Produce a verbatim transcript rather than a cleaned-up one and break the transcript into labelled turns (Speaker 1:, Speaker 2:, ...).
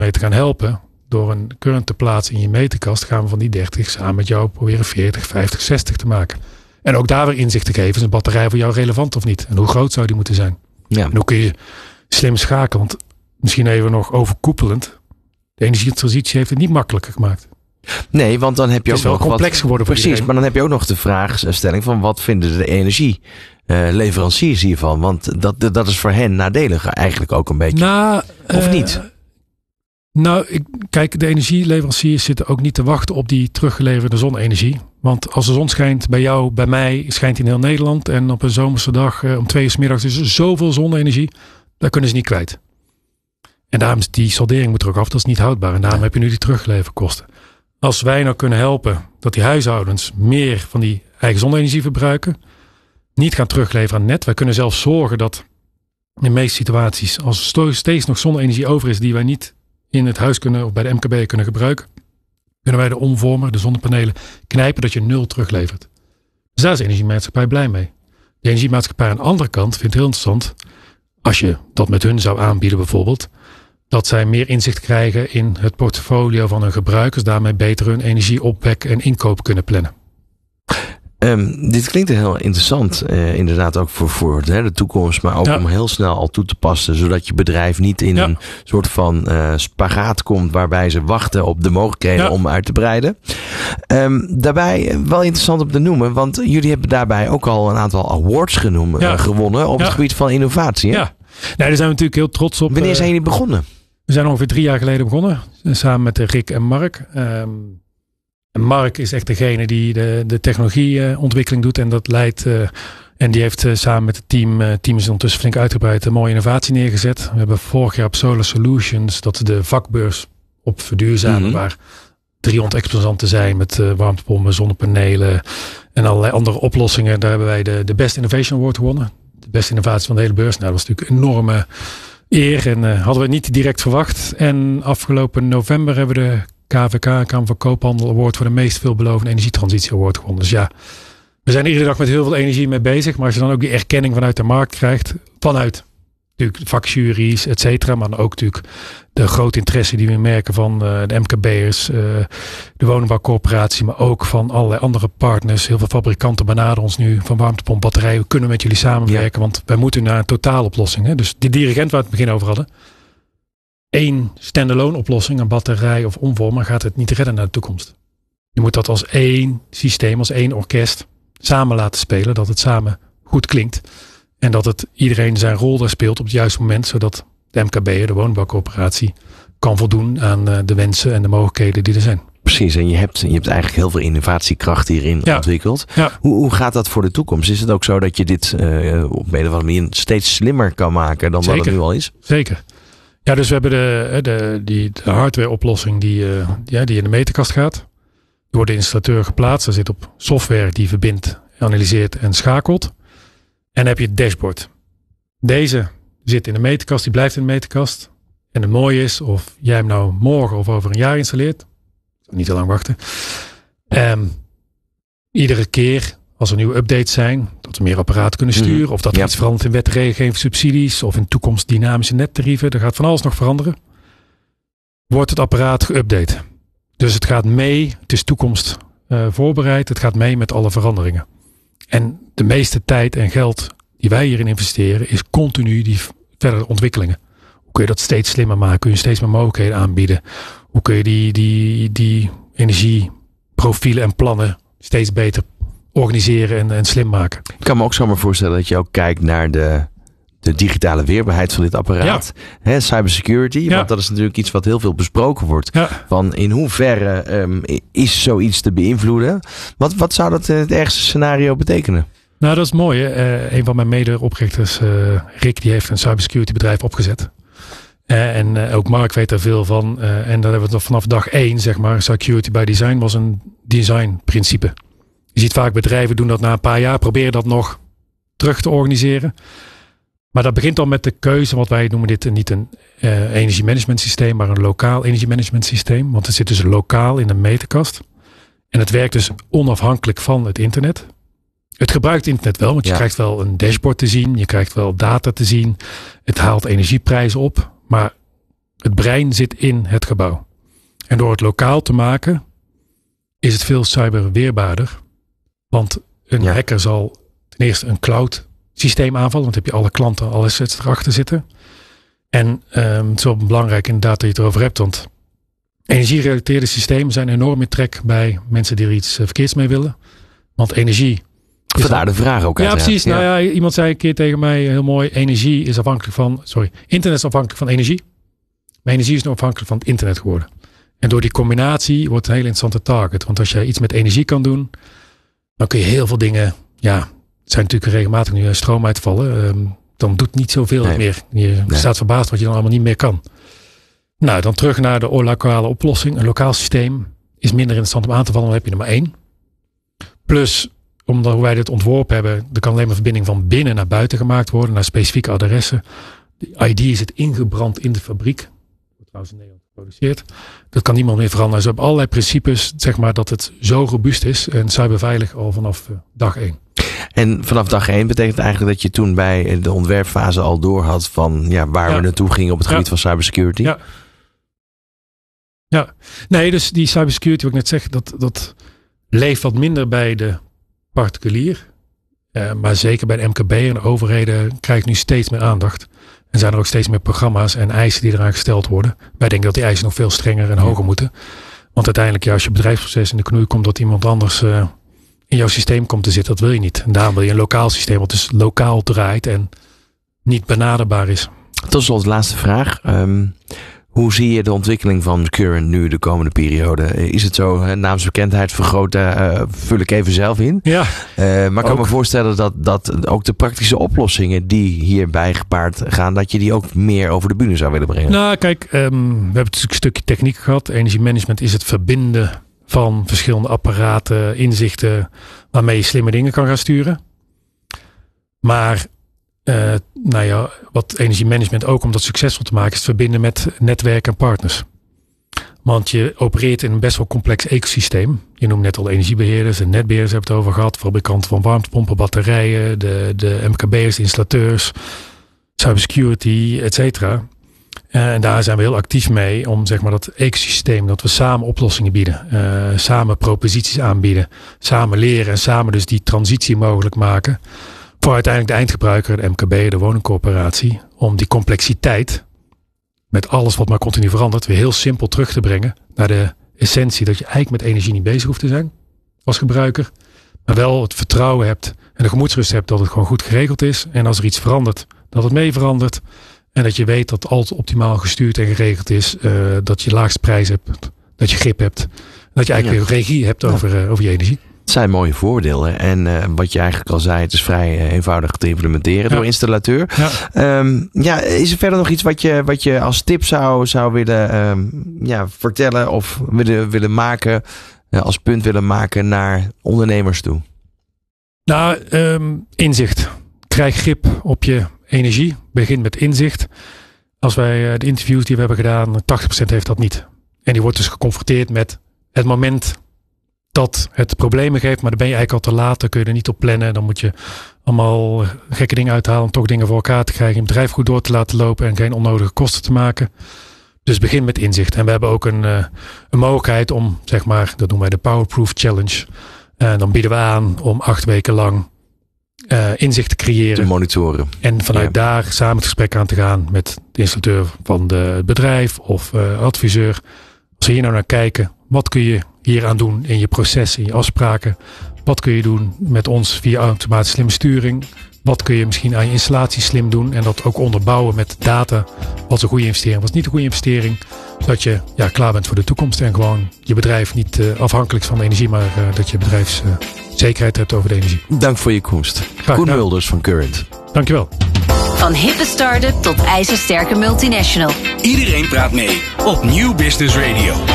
Speaker 1: mee te gaan helpen. Door een current te plaatsen in je meterkast, gaan we van die dertig samen met jou proberen veertig, vijftig, zestig te maken. En ook daar weer inzicht te geven. Is een batterij voor jou relevant of niet? En hoe groot zou die moeten zijn?
Speaker 2: Ja.
Speaker 1: En hoe kun je slim schakelen? Want misschien even nog overkoepelend. De energietransitie heeft het niet makkelijker gemaakt.
Speaker 2: Nee, want dan heb je
Speaker 1: het
Speaker 2: ook
Speaker 1: is wel
Speaker 2: nog
Speaker 1: complex
Speaker 2: wat,
Speaker 1: geworden voor
Speaker 2: precies,
Speaker 1: iedereen.
Speaker 2: Maar dan heb je ook nog de vraagstelling van wat vinden de energieleveranciers hiervan? Want dat, dat is voor hen nadelig eigenlijk ook een beetje.
Speaker 1: Nou,
Speaker 2: of
Speaker 1: uh,
Speaker 2: niet?
Speaker 1: Nou, ik, kijk, de energieleveranciers zitten ook niet te wachten op die teruggeleverde zonne-energie. Want als de zon schijnt bij jou, bij mij, schijnt in heel Nederland. En op een zomerse dag uh, om twee uur 's middags is er zoveel zonne-energie. Daar kunnen ze niet kwijt. En daarom is die saldering moet er ook af. Dat is niet houdbaar. En daarom ja. heb je nu die teruggeleverde kosten. Als wij nou kunnen helpen dat die huishoudens meer van die eigen zonne-energie verbruiken. Niet gaan terugleveren aan het net. Wij kunnen zelfs zorgen dat in de meeste situaties, als er steeds nog zonne-energie over is die wij niet in het huis kunnen of bij de M K B kunnen gebruiken, kunnen wij de omvormer, de zonnepanelen, knijpen dat je nul teruglevert. Dus daar is de energiemaatschappij blij mee. De energiemaatschappij aan de andere kant vindt het heel interessant, als je dat met hun zou aanbieden bijvoorbeeld, dat zij meer inzicht krijgen in het portfolio van hun gebruikers, daarmee beter hun energieopwek en inkoop kunnen plannen.
Speaker 2: Um, dit klinkt heel interessant, uh, inderdaad ook voor, voor de, de toekomst, maar ook ja. om heel snel al toe te passen, zodat je bedrijf niet in ja. een soort van uh, spagaat komt waarbij ze wachten op de mogelijkheden ja. om uit te breiden. Um, daarbij uh, wel interessant om te noemen, want jullie hebben daarbij ook al een aantal awards genoemd, ja. uh, gewonnen op ja. het gebied van innovatie. Hè?
Speaker 1: Ja, nee, daar zijn we natuurlijk heel trots op.
Speaker 2: Wanneer zijn jullie begonnen?
Speaker 1: We zijn ongeveer drie jaar geleden begonnen, samen met Rick en Mark. Um, En Mark is echt degene die de, de technologieontwikkeling doet en dat leidt. Uh, en die heeft uh, samen met het team, uh, team is ondertussen flink uitgebreid, een mooie innovatie neergezet. We hebben vorig jaar op Solar Solutions, dat is de vakbeurs op verduurzamen, mm-hmm. waar driehonderd exposanten zijn met uh, warmtepompen, zonnepanelen en allerlei andere oplossingen. Daar hebben wij de, de Best Innovation Award gewonnen. De beste innovatie van de hele beurs. Nou, dat was natuurlijk een enorme eer en uh, hadden we niet direct verwacht. En afgelopen november hebben we de K V K, Kamer van Koophandel Award voor de meest veelbelovende energietransitie award gewonnen. Dus ja, we zijn iedere dag met heel veel energie mee bezig. Maar als je dan ook die erkenning vanuit de markt krijgt, vanuit natuurlijk vakjuries, et cetera. Maar dan ook natuurlijk de grote interesse die we merken van uh, de M K B'ers, uh, de woningbouwcorporatie, maar ook van allerlei andere partners. Heel veel fabrikanten benaderen ons nu van warmtepomp, batterijen. Kunnen we met jullie samenwerken? Ja. Want wij moeten naar een totaaloplossing. Hè? Dus die dirigent waar we het begin over hadden. Eén standalone oplossing, een batterij of omvormer, gaat het niet redden naar de toekomst. Je moet dat als één systeem, als één orkest samen laten spelen. Dat het samen goed klinkt. En dat het iedereen zijn rol daar speelt op het juiste moment. Zodat de M K B, de woningbouwcorporatie, kan voldoen aan de wensen en de mogelijkheden die er zijn.
Speaker 2: Precies, en je hebt, je hebt eigenlijk heel veel innovatiekracht hierin ja. ontwikkeld. Ja. Hoe, hoe gaat dat voor de toekomst? Is het ook zo dat je dit uh, op een of andere manier steeds slimmer kan maken dan
Speaker 1: Zeker.
Speaker 2: wat het nu al is?
Speaker 1: Zeker. Ja, dus we hebben de, de, die, de hardware oplossing die, uh, ja, die in de meterkast gaat. Die wordt de installateur geplaatst. Er zit op software die verbindt, analyseert en schakelt. En dan heb je het dashboard. Deze zit in de meterkast, die blijft in de meterkast. En het mooie is, of jij hem nou morgen of over een jaar installeert. Niet te lang wachten. Um, iedere keer als er nieuwe updates zijn, dat we meer apparaten kunnen sturen. Mm. Of dat er ja. iets verandert in wetregelgeving, subsidies. Of in toekomst dynamische nettarieven. Er gaat van alles nog veranderen. Wordt het apparaat geüpdate. Dus het gaat mee. Het is toekomst uh, voorbereid. Het gaat mee met alle veranderingen. En de meeste tijd en geld die wij hierin investeren is continu die verdere ontwikkelingen. Hoe kun je dat steeds slimmer maken? Kun je steeds meer mogelijkheden aanbieden? Hoe kun je die, die, die energieprofielen en plannen steeds beter organiseren en, en slim maken?
Speaker 2: Ik kan me ook zomaar voorstellen dat je ook kijkt naar de, de digitale weerbaarheid van dit apparaat. Ja. He, cybersecurity, ja. want dat is natuurlijk iets wat heel veel besproken wordt. Ja. Van in hoeverre um, is zoiets te beïnvloeden? Wat, wat zou dat in het ergste scenario betekenen?
Speaker 1: Nou, dat is mooi. Uh, een van mijn mede-oprichters, uh, Rick, die heeft een cybersecurity bedrijf opgezet. Uh, en uh, ook Mark weet er veel van. Uh, en daar hebben we het vanaf dag één, zeg maar. Security by design was een designprincipe. Je ziet vaak bedrijven doen dat na een paar jaar. Proberen dat nog terug te organiseren. Maar dat begint al met de keuze. Wat wij noemen dit niet een uh, energiemanagement systeem. Maar een lokaal energiemanagement systeem. Want het zit dus lokaal in een meterkast. En het werkt dus onafhankelijk van het internet. Het gebruikt internet wel. Want je ja. krijgt wel een dashboard te zien. Je krijgt wel data te zien. Het haalt energieprijzen op. Maar Het brein zit in het gebouw. En door het lokaal te maken is het veel cyberweerbaarder. Want een ja. hacker zal ten eerste een cloud systeem aanvallen. Want dan heb je alle klanten, alle assets erachter zitten. En um, het is wel belangrijk inderdaad dat je het erover hebt. Want energiegerelateerde systemen zijn enorm in trek bij mensen die er iets uh, verkeerds mee willen. Want energie...
Speaker 2: Vandaar de vraag ook.
Speaker 1: Ja, precies. Ja. Nou ja, iemand zei een keer tegen mij heel mooi. Energie is afhankelijk van... Sorry, internet is afhankelijk van energie. Maar energie is nu afhankelijk van het internet geworden. En door die combinatie wordt het een hele interessante target. Want als jij iets met energie kan doen... dan kun je heel veel dingen... Ja, het zijn natuurlijk regelmatig nu stroom uitvallen. Um, dan doet niet zoveel nee. meer. Je nee. staat verbaasd wat je dan allemaal niet meer kan. Nou, dan terug naar de lokale oplossing. Een lokaal systeem is minder interessant om aan te vallen. Dan heb je er maar één. Plus... Omdat hoe wij dit ontworpen hebben, er kan alleen maar verbinding van binnen naar buiten gemaakt worden, naar specifieke adressen. De I D zit ingebrand in de fabriek. Wordt trouwens in Nederland geproduceerd. Dat kan niemand meer veranderen. Ze hebben allerlei principes, zeg maar, dat het zo robuust is en cyberveilig al vanaf uh, dag één.
Speaker 2: En vanaf dag één betekent eigenlijk dat je toen bij de ontwerpfase al door had van ja, waar ja. we naartoe gingen op het gebied ja. van cybersecurity?
Speaker 1: Ja. ja. Nee, dus die cybersecurity, wat ik net zeg, dat, dat leeft wat minder bij de particulier. Uh, maar zeker bij de M K B en de overheden krijgt nu steeds meer aandacht. En zijn er ook steeds meer programma's en eisen die eraan gesteld worden. Wij denken dat die eisen nog veel strenger en hoger moeten. Want uiteindelijk, ja, als je bedrijfsproces in de knoei komt dat iemand anders uh, in jouw systeem komt te zitten, dat wil je niet. En daarom wil je een lokaal systeem wat dus lokaal draait en niet benaderbaar is.
Speaker 2: Tot slot, laatste vraag. Um, Hoe zie je de ontwikkeling van Current nu de komende periode? Is het zo, hè, naamsbekendheid vergroten, uh, vul ik even zelf in.
Speaker 1: Ja,
Speaker 2: uh, maar ik kan me voorstellen dat, dat ook de praktische oplossingen die hierbij gepaard gaan, dat je die ook meer over de bühne zou willen brengen.
Speaker 1: Nou kijk, um, we hebben natuurlijk een stukje techniek gehad. Energiemanagement is het verbinden van verschillende apparaten, inzichten, waarmee je slimme dingen kan gaan sturen. Maar... Uh, nou ja, wat energiemanagement ook om dat succesvol te maken is het verbinden met netwerken en partners. Want je opereert in een best wel complex ecosysteem. Je noemt net al energiebeheerders en netbeheerders hebben het over gehad. Fabrikanten van warmtepompen, batterijen, de, de M K B'ers, de installateurs, cybersecurity, et cetera. Uh, en daar zijn we heel actief mee om zeg maar dat ecosysteem, dat we samen oplossingen bieden. Uh, samen proposities aanbieden. Samen leren en samen dus die transitie mogelijk maken. Voor uiteindelijk de eindgebruiker, de M K B, de woningcorporatie, om die complexiteit met alles wat maar continu verandert, weer heel simpel terug te brengen naar de essentie dat je eigenlijk met energie niet bezig hoeft te zijn als gebruiker, maar wel het vertrouwen hebt en de gemoedsrust hebt dat het gewoon goed geregeld is en als er iets verandert, dat het mee verandert en dat je weet dat alles optimaal gestuurd en geregeld is, uh, dat je laagste prijs hebt, dat je grip hebt, dat je eigenlijk ja. weer regie hebt over, uh, over je energie.
Speaker 2: Het zijn mooie voordelen. En uh, wat je eigenlijk al zei, het is vrij uh, eenvoudig te implementeren ja. door installateur. Ja. Um, ja, is er verder nog iets wat je, wat je als tip zou, zou willen um, ja, vertellen of willen, willen maken, uh, als punt willen maken naar ondernemers toe?
Speaker 1: Nou, um, inzicht. Krijg grip op je energie. Begin met inzicht. Als wij uh, de interviews die we hebben gedaan, tachtig procent heeft dat niet. En die wordt dus geconfronteerd met het moment dat het problemen geeft, maar dan ben je eigenlijk al te laat. Dan kun je er niet op plannen. Dan moet je allemaal gekke dingen uithalen om toch dingen voor elkaar te krijgen. Je bedrijf goed door te laten lopen en geen onnodige kosten te maken. Dus begin met inzicht. En we hebben ook een, uh, een mogelijkheid om, zeg maar, dat noemen wij de Powerproof Challenge. En dan bieden we aan om acht weken lang uh, inzicht te creëren.
Speaker 2: Te monitoren.
Speaker 1: En vanuit ja. daar samen het gesprek aan te gaan met de installateur van het bedrijf of uh, adviseur. Als we hier nou naar kijken, wat kun je hier aan doen in je proces, in je afspraken? Wat kun je doen met ons via automatische slimme sturing? Wat kun je misschien aan je installatie slim doen? En dat ook onderbouwen met data. Wat is een goede investering, wat is niet een goede investering? Zodat je ja, klaar bent voor de toekomst. En gewoon je bedrijf niet uh, afhankelijk is van de energie. Maar uh, dat je bedrijfszekerheid uh, hebt over de energie.
Speaker 2: Dank voor je komst. Koen Mulders van Current.
Speaker 1: Dankjewel.
Speaker 3: Van hippe start-up tot ijzersterke multinational.
Speaker 4: Iedereen praat mee op Nieuw Business Radio.